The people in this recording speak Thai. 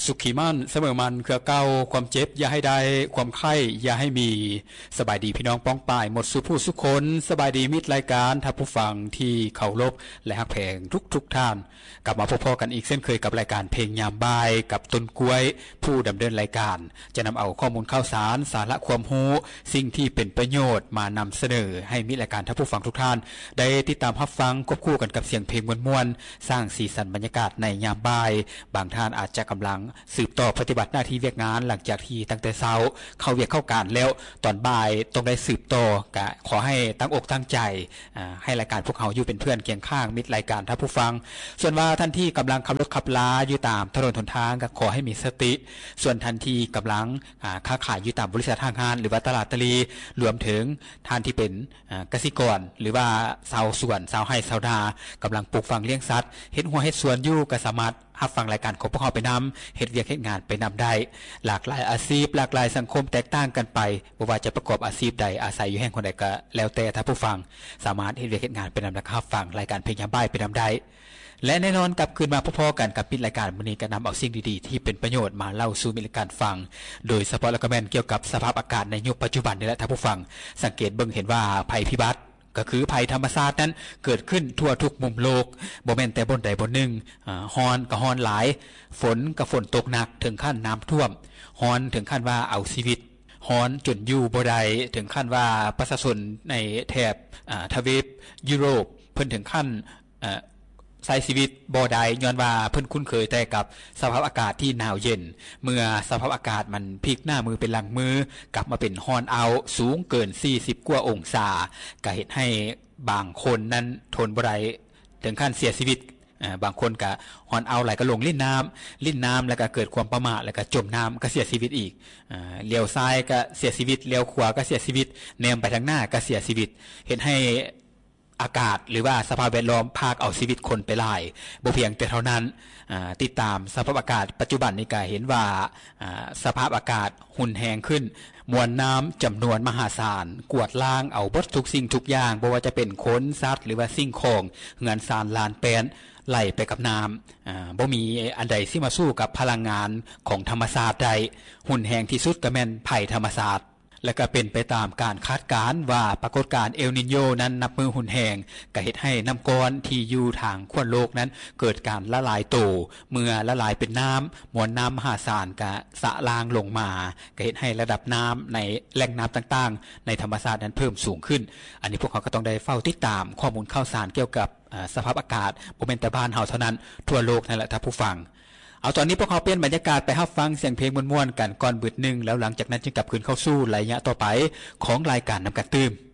สุขีมั่นเสมอมันเครือเก่าความเจ็บอย่าให้ได้ความไข้อย่าให้มีสบายดีพี่น้องป้องป่ายหมดสุผู้สุคนสบายดีมิตรรายการท่านผู้ฟังที่เคารพและฮักแพงทุกท่านกลับมาพบกันอีกเช่นเคยกับรายการเพลงยามบ่ายกับต้นกล้วยผู้ดำเนินรายการจะนำเอาข้อมูลข่าวสารสาระความรู้สิ่งที่เป็นประโยชน์มานำเสนอให้มิตรรายการท่านผู้ฟังทุกท่านได้ติดตามรับฟังควบคู่กันกับเสียงเพลงม่วนๆสร้างสีสันบรรยากาศในยามบ่ายบางท่านอาจจะกำลังสืบต่อปฏิบัติหน้าที่เวียกงานหลังจากที่ตั้งแต่เช้าเข้าเวียกเข้าการแล้วตอนบ่ายต้องได้สืบต่อก็ขอให้ตั้งอกตั้งใจให้รายการพวกเขาอยู่เป็นเพื่อนเคียงข้างมิตรรายการท่านผู้ฟังส่วนว่าท่านที่กำลังขับรถขับลาอยู่ตามถนนหนทางก็ขอให้มีสติส่วนท่านที่กำลังค้าขายอยู่ตามบริษัททางงานหรือว่าตลาดตะลีรวมถึงท่านที่เป็นเกษตรกรหรือว่าชาวสวนชาวไร่ชาวนากำลังปลูกฝังเลี้ยงสัตว์เฮ็ดหัวเฮ็ดสวนอยู่ก็สามารถรับฟังรายการของพวกเขาไปนำเฮ็ดเวียกเฮ็ดงานไปนำได้หลากหลายอาชีพหลากหลายสังคมแตกต่างกันไปบ่ว่าจะประกอบอาชีพใดอาศัยอยู่แห่งคนใดก็แล้วแต่ท่านผู้ฟังสามารถเฮ็ดเวียกเฮ็ดงานไปนำและรับฟังรายการเพลงยามบ่ายไปนำได้และแน่นอนกลับคืนมาพอๆกันกับปิดรายการมื้อนี้ก็นำเอาสิ่งดีๆที่เป็นประโยชน์มาเล่าสู่มิตรการฟังโดยเฉพาะแล้วก็แม่นเกี่ยวกับสภาพอากาศในยุคปัจจุบันนี่แหละท่านผู้ฟังสังเกตเบิ่งเห็นว่าภัยพิบัติก็คือภัยธรรมชาตินั้นเกิดขึ้นทั่วทุกมุมโลกบ่แม่นแต่บนใดบนหนึ่งฮ้อนก็ฮ้อนหลายฝนก็ฝนตกหนักถึงขั้นน้ำท่วมฮ้อนถึงขั้นว่าเอาชีวิตฮ้อนจนอยู่บ่ได้ถึงขั้นว่าประชาชนในแถบทวีปยุโรปเพิ่นถึงขั้นใช้ชีวิตบ่ได้ย้อนว่าเพิ่นคุ้นเคยแต่กับสภาพอากาศที่หนาวเย็นเมื่อสภาพอากาศมันพลิกหน้ามือเป็นหลังมือกลับมาเป็นร้อนเอาสูงเกิน40กว่าองศาก็เฮ็ดให้บางคนนั้นทนบ่ได้ถึงขั้นเสียชีวิตบางคนก็ฮ้อนเอาไหลก็ลงลิ้นน้ำแล้วก็เกิดความประมาทแล้วก็จมน้ำก็เสียชีวิตอีกเลี้ยวซ้ายก็เสียชีวิตเลี้ยวขวาก็เสียชีวิตแนมไปทางหน้าก็เสียชีวิตเฮ็ดให้อากาศหรือว่าสภาพแวดล้อมพากเอาชีวิตคนไปหลายบ่เพียงแต่เท่านั้นติดตามสภาพอากาศปัจจุบันนี้ก็เห็นว่าสภาพอากาศหุ่นแหงขึ้นมวลน้ำจำนวนมหาศาลกวดล้างเอาเบิดทุกสิ่งทุกอย่างบ่ว่าจะเป็นคนสัตว์หรือว่าสิ่งของเฮือนซานลานแปนไหลไปกับน้ำบ่มีอันใดที่มาสู้กับพลังงานของธรรมชาติใดหุ่นแหงที่สุดก็แม่นภัยธรรมชาติและก็เป็นไปตามการคาดการณ์ว่าปรากฏการณ์เอลนิโญนั้นนับมือหุ่นแหงก็เฮ็ดให้น้ำก้อนที่อยู่ทางขั้วโลกนั้นเกิดการละลายตัวเมื่อละลายเป็นน้ำมวลน้ำมหาศาลก็สะลางลงมาก็เฮ็ดให้ระดับน้ำในแหล่งน้ำต่างๆในธรรมชาตินั้นเพิ่มสูงขึ้นอันนี้พวกเขาก็ต้องได้เฝ้าติดตามข้อมูลข่าวสารเกี่ยวกับสภาพอากาศบ่แม่นแต่บ้านเฮาเท่านั้นทั่วโลกนั่นแหละท่านผู้ฟังเอาตอนนี้พวกเขาเปลี่ยนบรรยากาศไปรับฟังเสียงเพลงม่วนๆกันก่อนบึดนึงแล้วหลังจากนั้นจึงกลับคืนเข้าสู่ระยะต่อไปของรายการนำกันตื่ม